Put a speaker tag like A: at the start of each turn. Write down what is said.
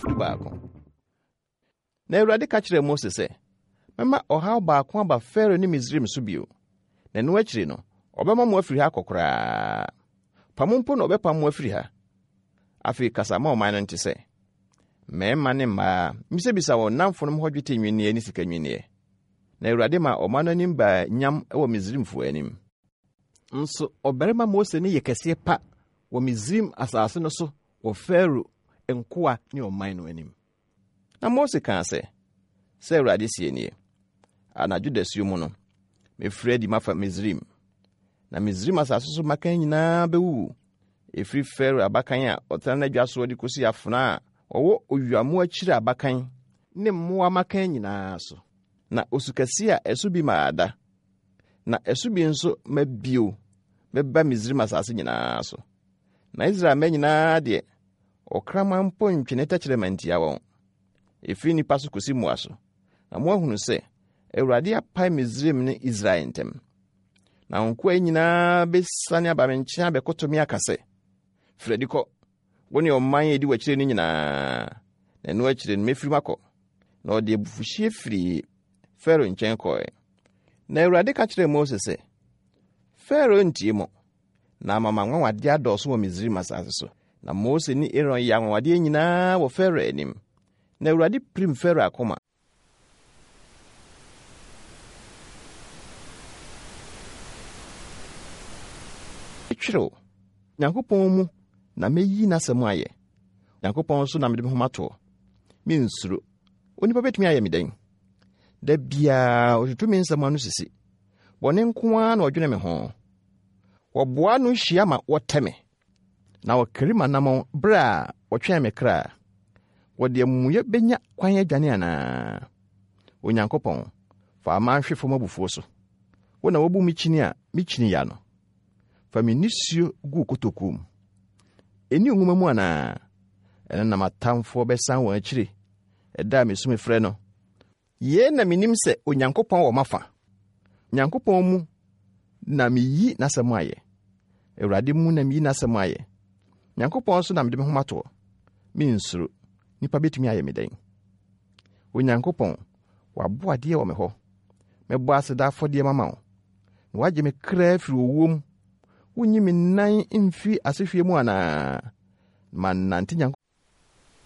A: afudu baako. Na Awurade ka kyerɛ Mose sɛ, mɛma ɔhaw baako aba Farao ne Misraim so bio. Na no akyiri no, ɔbɛma mo afiri ha kɔkoraa. Pamo mpo na ɔbɛpam mo afiri ha. Afei kasa ma ɔman no nte sɛ, mmarima ne mmaa, mbisabisa wɔn namfonom hɔ dwetɛ nwenneɛ ne sika nwenneɛ. Na Awurade ma ɔman no anim baa nyam wɔ Misraimfo anim. Nso ɔbarima Mose ne yɛ kɛseɛ pa wɔ Misraim asase no so wɔ Farao nkoa ne ɔman no anim. Na Mose kaa sɛ Awurade sie nie, anadwo dasuo mu no, mefiri adi mafa Misraim. Na Misraim asase so makan nyinaa bɛwu. Efiri Farao abakan a ɔtena n'adwa so de kosi afena a ɔwɔ owiamo akyiri abakan ne mmoa makan nyinaa so. Na osukasi a ɛso bi ma ada. Na ɛso bi nso mabio bɛba Misraim asase nyinaa so. Na Israel mma nyinaa deɛ ɔkrama mpo ntwene tɛkyerɛma ntia wɔn. Efiri nipa so kosi mmoa so. Na mo ahunu sɛ Awurade apae Misraim ne Israel ntam. Na nkoa nyinaa besane aba me nkyɛn abɛkoto me aka sɛ, Fredi kɔ, wo ne ɔman edi wakyire no nyinaa. Na no akyire no mefiri makɔ. Na ɔde abufuhye firi Farao nkyɛn kɔe. Na Awurade ka kyerɛ Mose sɛ, Farao ntie mo, na amama nwanwade adɔɔso wɔ Misraim asase so. Na Mose ne Aaron yɛ anwanwade nyinaa wɔ Farao anim. Na Awurade pirim Farao akoma. Etwiro, Nyankopɔn mu na meyi n'asɛm ayɛ. Nyankopɔn so na mede me ho mato. Me nsuro. Onipa betumi ayɛ me den. Da bia otutu me nsɛm anu sisi. Bɔne nko ara na ɔdwene me ho. Wɔboa no hyia ma wɔtɛ me. Na wɔkari manam bra a wɔtwɛn me kra. Wɔde amuye benya kwan adwane ana. Onyankopɔn, fa amanhwe fo mabufuo so. Wo na wobu me kyini a me kyini ya no. Fa me nisio gu kotokum. Eni nwuma mu ana. Ɛna na matamfo bɛsan wɔn akyire. Ɛda me so me frɛ no. Ye na menim sɛ Onyankopɔn wɔ mafa. Nyankopɔn mu na meyi n'asɛm ayɛ. Awurade mu na meyi n'asɛm ayɛ. Nyankopɔn so na mede me ho mato. Me nsuro. Nipa betumi ayɛ me den. Onyankopɔn, waboa deɛ wɔ me hɔ. Mɛbɔ aseda afɔdeɛ mama wo. Na wagye me kra firi owuom. Wonyi me nan mfi asehwe mu ana. Man nante Nyankopɔn